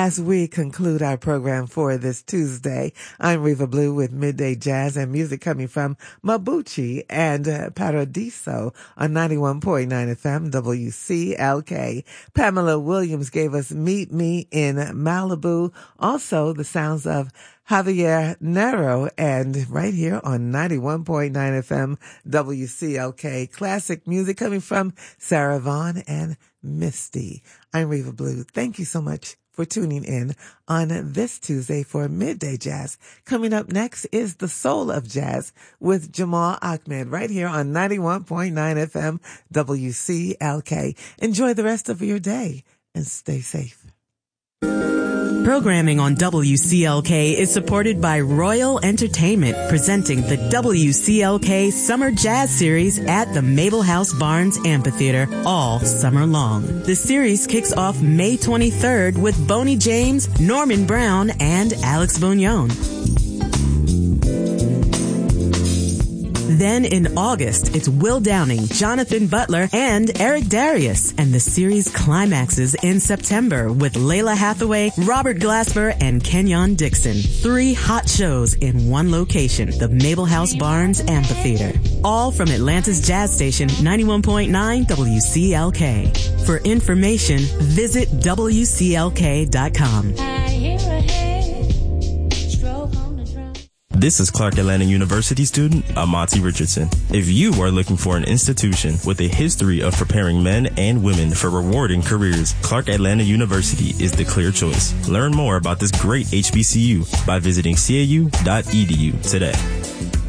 As we conclude our program for this Tuesday, I'm Reva Blue with Midday Jazz and music coming from Mabuchi and Paradiso on 91.9 FM WCLK. Pamela Williams gave us Meet Me in Malibu. Also, the sounds of Javier Nero, and right here on 91.9 FM WCLK. Classic music coming from Sarah Vaughan and Misty. I'm Reva Blue. Thank you so much for tuning in on this Tuesday for Midday Jazz. Coming up next is The Soul of Jazz with Jamal Ahmed right here on 91.9 FM WCLK. Enjoy the rest of your day and stay safe. Programming on WCLK is supported by Royal Entertainment, presenting the WCLK Summer Jazz Series at the Mabel House Barnes Amphitheater all summer long. The series kicks off May 23rd with Boney James, Norman Brown, and Alex Bugnon. Then in August, it's Will Downing, Jonathan Butler, and Eric Darius. And the series climaxes in September with Layla Hathaway, Robert Glasper, and Kenyon Dixon. 3 hot shows in one location, the Mabel House Barnes Amphitheater. All from Atlanta's jazz station, 91.9 WCLK. For information, visit WCLK.com. This is Clark Atlanta University student Amati Richardson. If you are looking for an institution with a history of preparing men and women for rewarding careers, Clark Atlanta University is the clear choice. Learn more about this great HBCU by visiting cau.edu today.